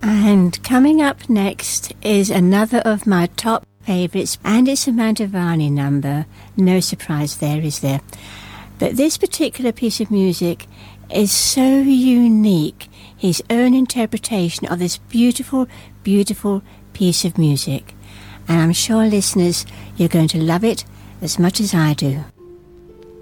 And coming up next is another of my top favourites, and it's a Mantovani number. No surprise there, is there? But this particular piece of music is so unique, his own interpretation of this beautiful, beautiful piece of music. And I'm sure, listeners, you're going to love it as much as I do.